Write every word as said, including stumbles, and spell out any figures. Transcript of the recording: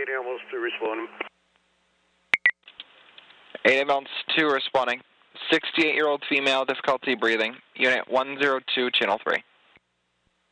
eight ambulance two responding. eight ambulance two responding. sixty-eight-year-old female, difficulty breathing. Unit one zero two, channel three.